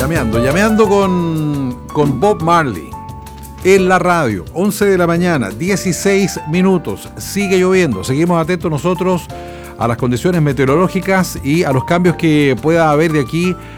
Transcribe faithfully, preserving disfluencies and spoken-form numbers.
llameando, llameando con, con Bob Marley en la radio, once de la mañana, dieciséis minutos, sigue lloviendo, seguimos atentos nosotros a las condiciones meteorológicas y a los cambios que pueda haber de aquí